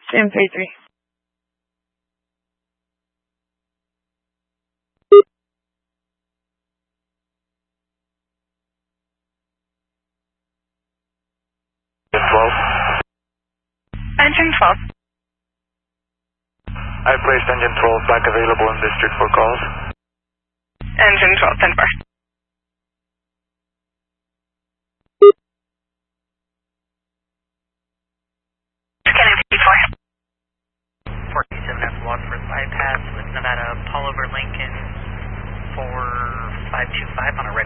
Sam 33. Engine 12. I placed engine 12 back available in district for calls. Engine 12, 10 bar. Kennedy 4. 47F Wadsworth bypass with Nevada Paul over Lincoln 4525 on a red